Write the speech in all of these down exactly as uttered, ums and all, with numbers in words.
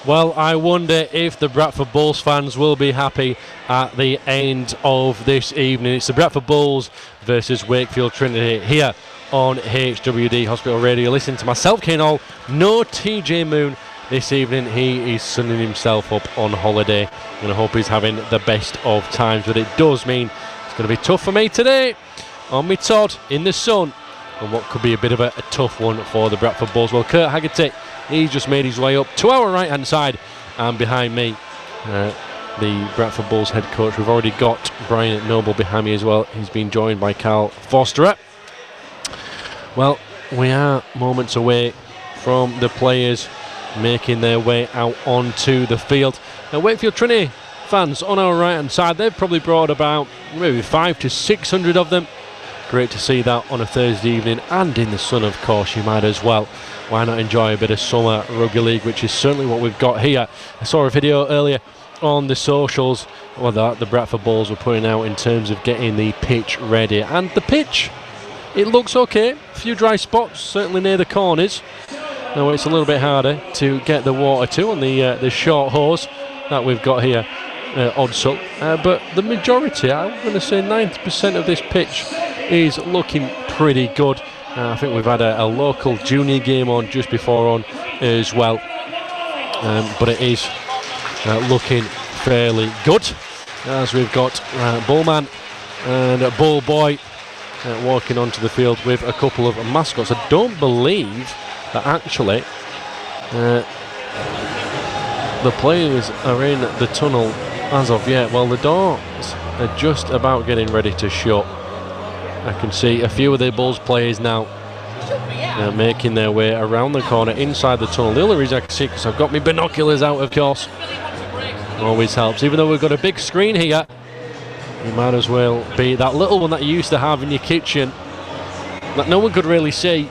Well, I wonder if the Bradford Bulls fans will be happy at the end of this evening. It's the Bradford Bulls versus Wakefield Trinity here on H W D Hospital Radio. Listen to myself, Kane Hall. No T J Moon this evening. He is sunning himself up on holiday, and I hope he's having the best of times. But it does mean it's going to be tough for me today on me Todd in the sun, and what could be a bit of a, a tough one for the Bradford Bulls. Well, Kurt Haggerty, he's just made his way up to our right hand side, and behind me uh, the Bradford Bulls head coach. We've already got Brian Noble behind me as well. He's been joined by Carl Forster. Well, we are moments away from the players making their way out onto the field. Now, Wakefield Trinity fans on our right hand side, they've probably brought about maybe five to six hundred of them. Great to see that on a Thursday evening, and in the sun, of course. You might as well. Why not enjoy a bit of summer rugby league, which is certainly what we've got here. I saw a video earlier on the socials well, that the Bradford Bulls were putting out in terms of getting the pitch ready, and the pitch, it looks okay. A few dry spots, certainly near the corners. Now it's a little bit harder to get the water to on the uh, the short hose that we've got here at Odsal. Uh, but the majority, I'm going to say ninety percent of this pitch is looking pretty good. Uh, I think we've had a, a local junior game on just before on as well. Um, but it is uh, looking fairly good, as we've got uh, Bullman and uh, Bull Boy uh, walking onto the field with a couple of mascots. I don't believe that actually uh, the players are in the tunnel as of yet. Well, the doors are just about getting ready to shut. I can see a few of the Bulls players now uh, making their way around the corner inside the tunnel. The only reason I can see, because I've got my binoculars out, of course, always helps. Even though we've got a big screen here, you might as well be that little one that you used to have in your kitchen that no one could really see.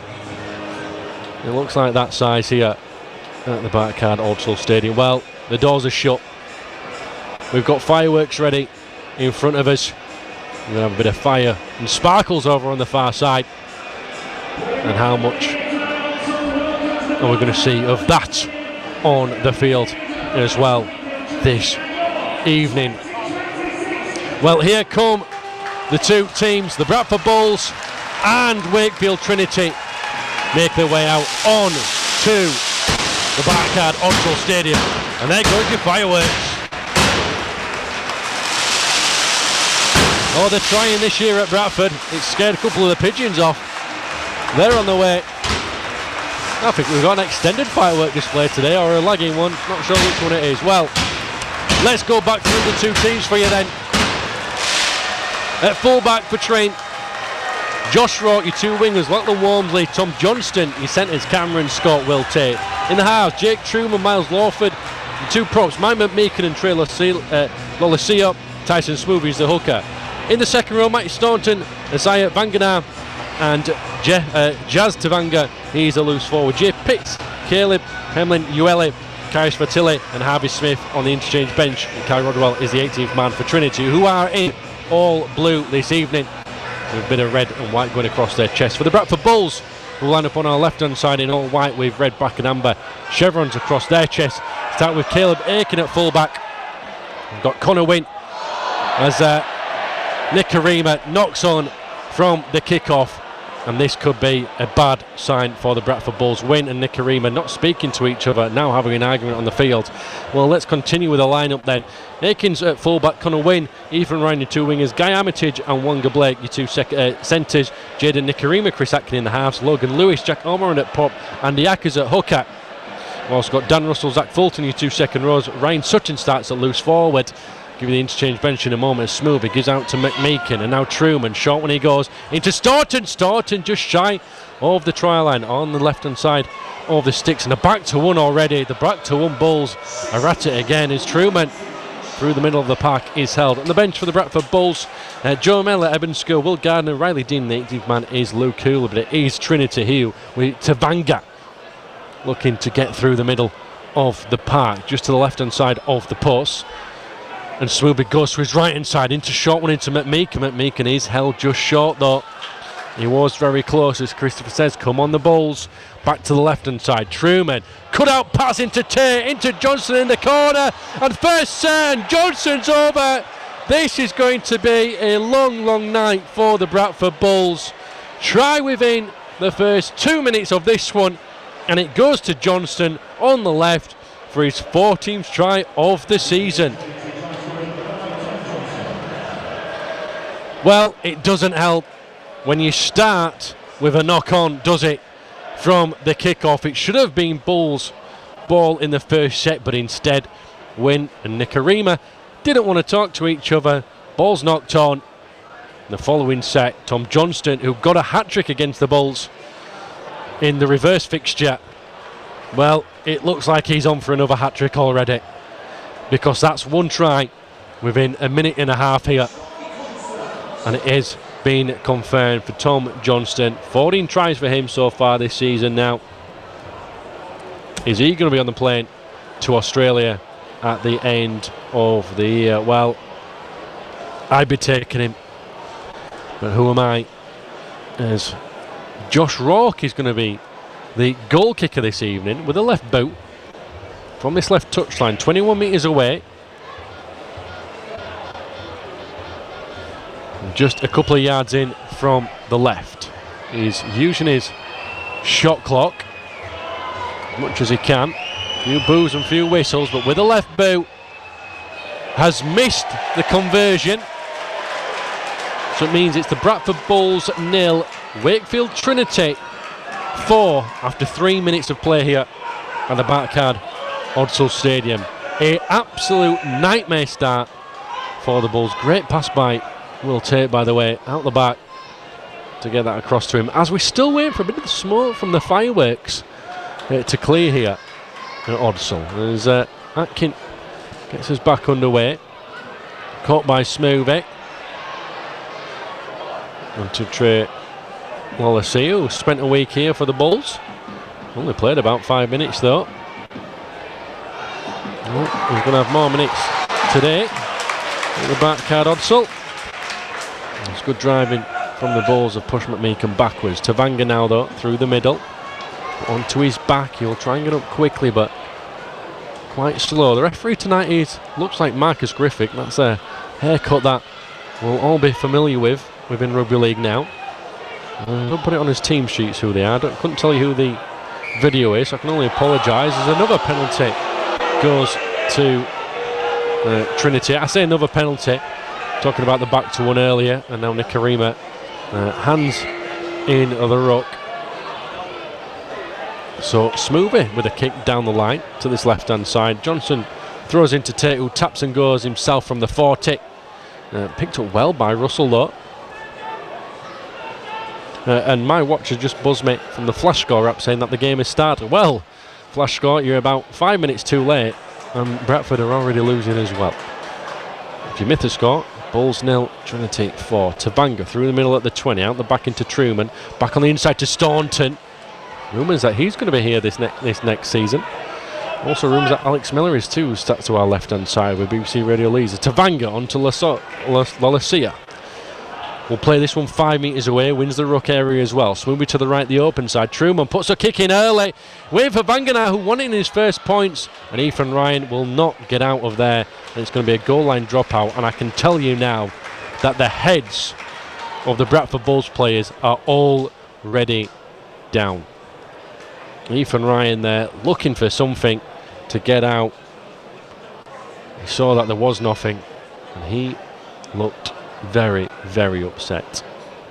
It looks like that size here at the Barcard Odsal Stadium. Well, the doors are shut. We've got fireworks ready in front of us. We're going to have a bit of fire and sparkles over on the far side. And how much are we going to see of that on the field as well this evening? Well, here come the two teams, the Bradford Bulls and Wakefield Trinity, make their way out on to the Barcard Odsal Stadium. And there goes your fireworks. Oh, they're trying this year at Bradford. It's scared a couple of the pigeons off. They're on the way. I think we've got an extended firework display today, or a lagging one. Not sure which one it is. Well, let's go back through the two teams for you then. At fullback for Trent, Josh Rourke, your two wingers, Lachlan Walmsley, Tom Johnston, your centres, Cameron Scott, Will Tate. In the halves, Jake Truman, Miles Lawford. The two props, Mike McMeekin and Trey Lolesio. Tyson Smoothie's the hooker. In the second row, Matty Staunton, Isaiah Vanganar, and Je uh, Jazz Tavanga, he's a loose forward. Jay Pitts, Caleb Hemlin, Ueli, Kaius Fatili, and Harvey Smith on the interchange bench. And Kai Rodwell is the eighteenth man for Trinity, who are in all blue this evening, with a bit of red and white going across their chest. For the Bradford Bulls, who line up on our left hand side in all white with red, black and amber chevrons across their chest. Start with Caleb Aiken at fullback. We've got Connor Wynn as uh, Nick Karima knocks on from the kick-off, and this could be a bad sign for the Bradford Bulls. Wynn and Nick Karima not speaking to each other, now having an argument on the field. Well, let's continue with the lineup then. Aikens at fullback, Connor Wynn, Ethan Ryan, your two wingers, Guy Armitage and Wanga Blake, your two uh, centres, Jaden Nikarima, Chris Atkin in the halves, Logan Lewis, Jack Ormoran at pop, Andy Ackers at hooker. We've also got Dan Russell, Zach Fulton, your two second rows. Ryan Sutton starts at loose forward. Give you the interchange bench in a moment. Smooth, it gives out to McMeekin, and now Truman, short when he goes into Staunton. Staunton just shy of the try line on the left hand side of the sticks, and a back to one already. The back to one Bulls are at it again as Truman through the middle of the park is held. On the bench for the Bradford Bulls, uh, Joe Miller, Eben School, Will Gardner, Riley Dean. The eighteenth man is Luke Cooler, but it is Trinity Hugh with Tavanga looking to get through the middle of the park, just to the left hand side of the post. And Swooby goes to his right hand side into short one into McMeekin. McMeekin is held just short though. He was very close, as Christopher says. Come on the Bulls. Back to the left-hand side. Truman. Cut out pass into Tate. Into Johnson in the corner. And first turn. Johnson's over. This is going to be a long, long night for the Bradford Bulls. Try within the first two minutes of this one. And it goes to Johnston on the left for his fourteenth try of the season. Well, it doesn't help when you start with a knock-on, does it, from the kickoff? It should have been Bulls' ball in the first set, but instead Wynn and Nicarima didn't want to talk to each other. Ball's knocked on. The following set, Tom Johnston, who got a hat-trick against the Bulls in the reverse fixture, well, it looks like he's on for another hat-trick already, because that's one try within a minute and a half here, and it is been confirmed for Tom Johnston. fourteen tries for him so far this season now. Is he going to be on the plane to Australia at the end of the year? Well, I'd be taking him, but who am I? As Josh Rourke is going to be the goal kicker this evening with a left boot from this left touchline, twenty-one metres away. Just a couple of yards in from the left. He's using his shot clock as much as he can. A few boos and few whistles, but with a left boot has missed the conversion. So it means it's the Bradford Bulls nil, Wakefield Trinity four after three minutes of play here at the Barcard Odsal Stadium. A absolute nightmare start for the Bulls. Great pass by Will Tate, by the way, out the back to get that across to him, as we still wait for a bit of smoke from the fireworks uh, to clear here at Odsal. As uh, Atkin gets us back underway, caught by Smoovey onto Trey Wallacey, who spent a week here for the Bulls. Only played about five minutes though. Well, he's going to have more minutes today at the Barcard Odsal. It's good driving from the Bulls of Push McMeekan backwards. Tavanga now though, through the middle, onto his back. He'll try and get up quickly, but quite slow. The referee tonight is looks like Marcus Griffith. That's a haircut that we'll all be familiar with within rugby league now. Uh, don't put it on his team sheets who they are. I couldn't tell you who the video is, so I can only apologise. There's another penalty goes to uh, Trinity. I say another penalty, talking about the back to one earlier, and now Nicarima uh, hands in the ruck. So Smoovey with a kick down the line to this left hand side. Johnson throws into Tate, who taps and goes himself from the forty. Uh, picked up well by Russell though. Uh, and my watch has just buzzed me from the flash score app saying that the game has started. Well, flash score, you're about five minutes too late, and Bradford are already losing as well. If you miss the score, Bulls nil, Trinity four. Tavanga through the middle at the twenty, out the back into Truman, back on the inside to Staunton. Rumours that he's going to be here this, ne this next season. Also rumours that Alex Miller is too, stuck to our left hand side with B B C Radio Leeds. Tavanga onto Lalacia. Will play this one five metres away, wins the ruck area as well. Smoovey to the right, the open side. Truman puts a kick in early. Wait for Vangana, who won it in his first points. And Ethan Ryan will not get out of there. And it's going to be a goal line dropout. And I can tell you now that the heads of the Bradford Bulls players are already down. Ethan Ryan there looking for something to get out. He saw that there was nothing, and he looked very, very upset.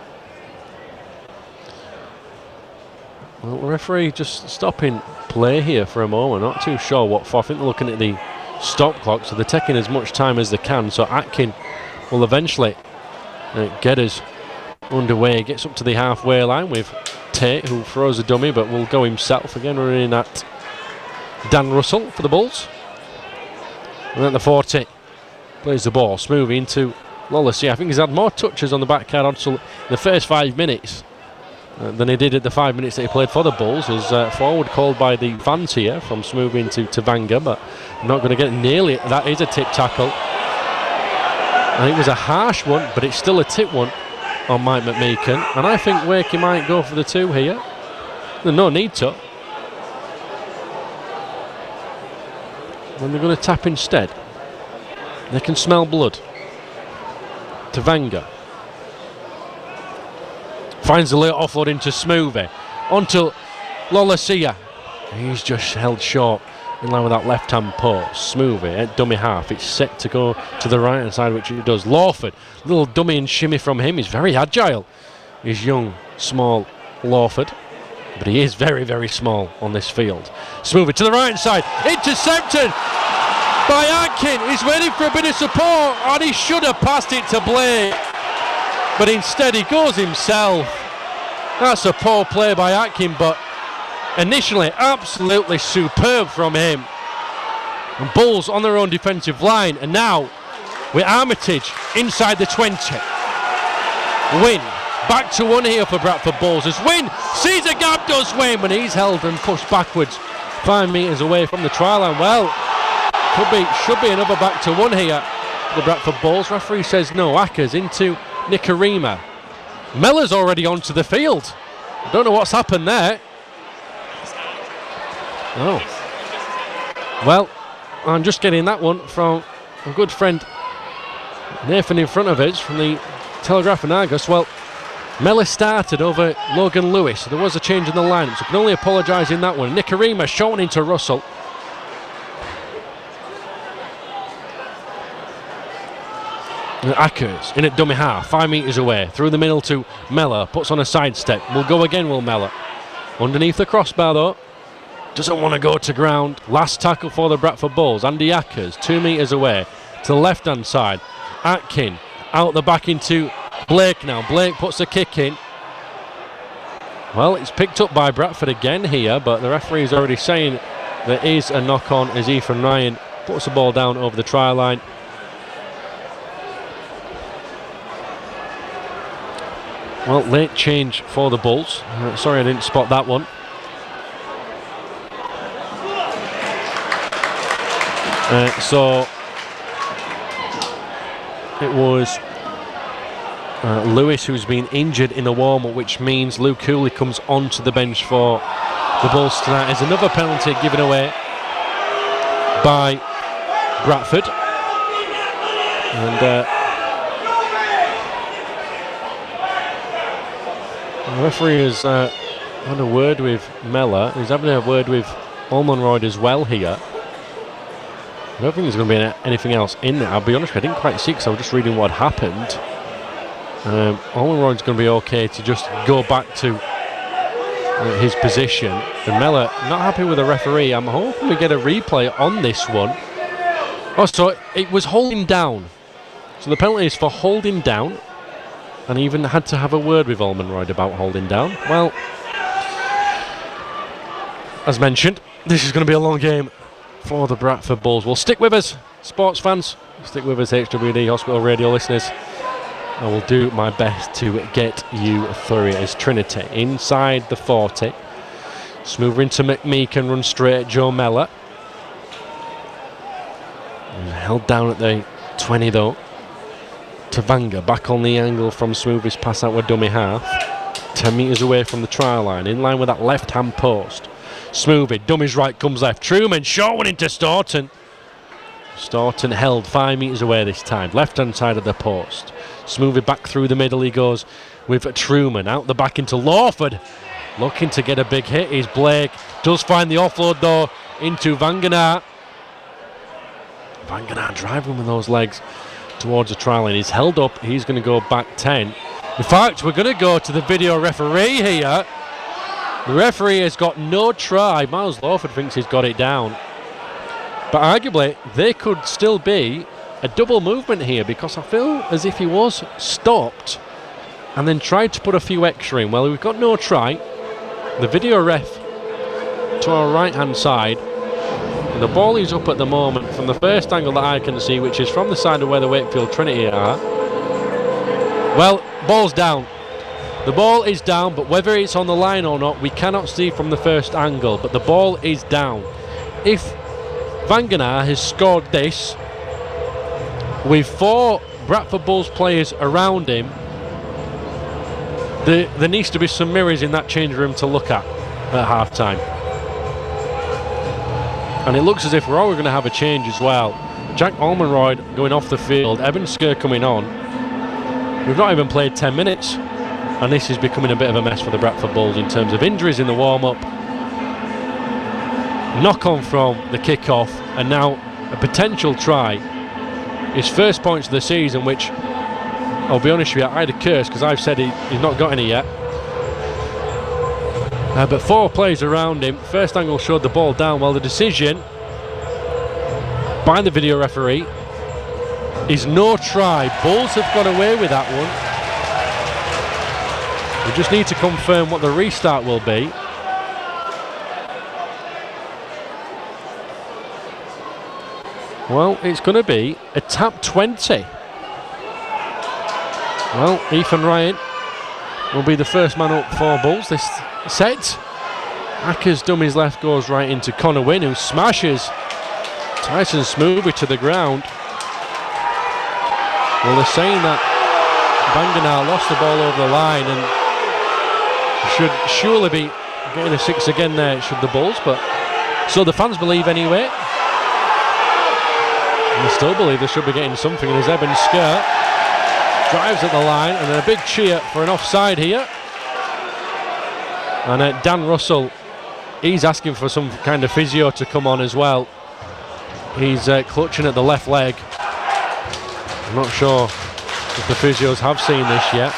Well, the referee just stopping play here for a moment. Not too sure what for. I think they're looking at the stop clock, so they're taking as much time as they can. So Atkin will eventually uh, get us underway. Gets up to the halfway line with Tate, who throws a dummy but will go himself. Again, we're in at Dan Russell for the Bulls. And at the forty, plays the ball. Smoovey into Lawless. I think he's had more touches on the Barcard Odsal in the first five minutes uh, than he did at the five minutes that he played for the Bulls. His uh, forward called by the fans here from Smoovey into Tavanga, but not going to get nearly. That is a tip tackle. And it was a harsh one, but it's still a tip one on Mike McMeekan, and I think Wakey might go for the two here. There's no need to. When they're going to tap instead, they can smell blood. Tavanga finds the late offload into Smoothy. Onto Lolacia. He's just held short in line with that left-hand post. Smoothy at dummy half. It's set to go to the right-hand side, which it does. Lawford, little dummy and shimmy from him. He's very agile. He's young, small Lawford. But he is very, very small on this field. Smoothy to the right-hand side. Intercepted by Atkin. He's waiting for a bit of support, and he should have passed it to Blake. But instead he goes himself. That's a poor play by Atkin, but initially absolutely superb from him. And Bulls on their own defensive line, and now with Armitage inside the twenty. Wynn back to one here for Bradford Bulls as Wynn sees a gap, does Wynn, but he's held and pushed backwards five metres away from the try line. Well, could be, should be another back to one here for the Bradford Bulls. Referee says no. Ackers into Nikarima. Mellor's already onto the field. I don't know what's happened there. Oh. Well, I'm just getting that one from a good friend Nathan in front of us from the Telegraph and Argus. Well, Mellor started over Logan Lewis. So there was a change in the lineup, so I can only apologise in that one. Nikarima showing into Russell. Ackers in at dummy half, five metres away, through the middle to Mellor, puts on a sidestep. Will go again, will Mellor. Underneath the crossbar though, doesn't want to go to ground. Last tackle for the Bradford Bulls. Andy Ackers, two metres away to the left hand side. Atkin out the back into Blake now. Blake puts a kick in. Well, it's picked up by Bradford again here, but the referee is already saying there is a knock on as Ethan Ryan puts the ball down over the try line. Well, late change for the Bulls. Uh, sorry I didn't spot that one. Uh, so it was uh, Lewis who's been injured in the warm-up, which means Luke Cooley comes onto the bench for the Bulls tonight. There's another penalty given away by Bradford. And uh, the referee has uh, had a word with Mellor. He's having a word with Olmonroyd as well here. I don't think there's going to be anything else in there. I'll be honest, I didn't quite see because I was just reading what happened. Um, Olmonroyd's going to be okay to just go back to uh, his position. And Mellor not happy with the referee. I'm hoping we get a replay on this one. Oh, so it was holding down. So the penalty is for holding down. And even had to have a word with Olmonroyd about holding down. Well, as mentioned, this is going to be a long game for the Bradford Bulls. Well, stick with us, sports fans. Stick with us, H W D Hospital Radio listeners. I will do my best to get you through it as Trinity inside the forty. Smooth into McMeekan, run straight at Joe Mellor. Held down at the twenty though. Tavanga back on the angle from Smoothie's pass out with dummy half. ten metres away from the try line, in line with that left hand post. Smoothie, dummy's right, comes left. Truman, short one into Staunton. Staunton held five metres away this time, left hand side of the post. Smoothie back through the middle, he goes with Truman. Out the back into Lawford. Looking to get a big hit is Blake. Does find the offload though into Vanganar. Vanganar driving with those legs towards the try line. He's held up, he's going to go back ten. In fact, we're going to go to the video referee here. The referee has got no try. Miles Lawford thinks he's got it down. But arguably, there could still be a double movement here because I feel as if he was stopped and then tried to put a few extra in. Well, we've got no try. The video ref to our right hand side. The ball is up at the moment from the first angle that I can see, which is from the side of where the Wakefield Trinity are. Well, ball's down. The ball is down, but whether it's on the line or not, we cannot see from the first angle, but the ball is down. If Vanganar has scored this with four Bradford Bulls players around him, there, there needs to be some mirrors in that change room to look at at half time. And it looks as if we're always going to have a change as well. Jack Almonroyd going off the field, Eben Sker coming on. We've not even played ten minutes, and this is becoming a bit of a mess for the Bradford Bulls in terms of injuries in the warm-up. Knock on from the kick-off, and now a potential try. His first points of the season, which I'll be honest with you, I had a curse because I've said he, he's not got any yet. Uh, but four players around him. First angle showed the ball down. Well, the decision by the video referee is no try. Bulls have got away with that one. We just need to confirm what the restart will be. Well, it's going to be a tap twenty. Well, Ethan Ryan will be the first man up for Bulls this set. Acker's dummies left goes right into Connor Wynn, who smashes Tyson Smoothie to the ground. Well, they're saying that Banganar lost the ball over the line and should surely be getting a six again there, should the Bulls, but so the fans believe anyway. And they still believe they should be getting something, and as Eben Sker drives at the line, and then a big cheer for an offside here. And uh, Dan Russell, he's asking for some kind of physio to come on as well. He's uh, clutching at the left leg. I'm not sure if the physios have seen this yet.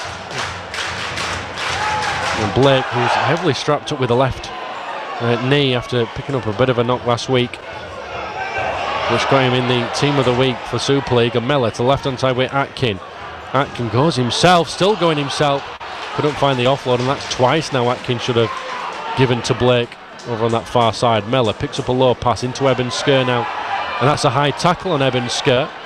And Blake, who's heavily strapped up with the left uh, knee after picking up a bit of a knock last week, which got him in the team of the week for Super League. And Mellor to left-hand side with Atkin. Atkin goes himself, still going himself. Couldn't find the offload, and that's twice now Atkin should have given to Blake over on that far side. Mellor picks up a low pass into Eben Sker now, and that's a high tackle on Eben Sker.